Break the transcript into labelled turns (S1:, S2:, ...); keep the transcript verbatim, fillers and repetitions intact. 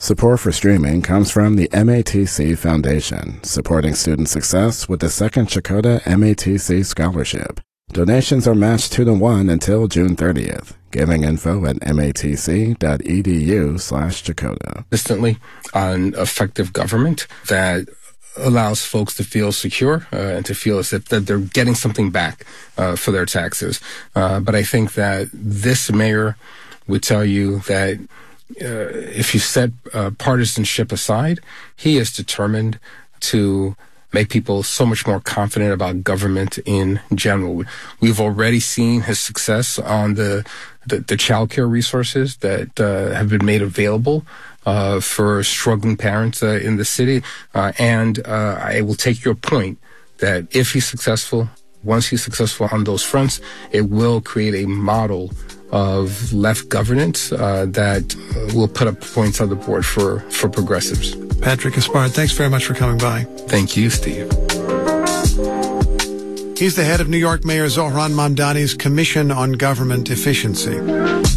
S1: Support for streaming comes from the M A T C Foundation, supporting student success with the second Chakotah M A T C Scholarship. Donations are matched two to one until June thirtieth. Giving info at matc.edu slash Chakotah.
S2: Consistently on effective government that allows folks to feel secure uh, and to feel as if that they're getting something back uh, for their taxes. Uh, but I think that this mayor would tell you that uh, if you set uh, partisanship aside, he is determined to make people so much more confident about government in general. We've already seen his success on the the, the child care resources that uh, have been made available uh, for struggling parents uh, in the city. Uh, and uh, I will take your point that if he's successful, once he's successful on those fronts, it will create a model of left governance uh, that uh, will put up points on the board for, for progressives.
S3: Patrick Gaspard, thanks very much for coming by.
S2: Thank you, Steve.
S3: He's the head of New York Mayor Zohran Mamdani's Commission on Government Efficiency.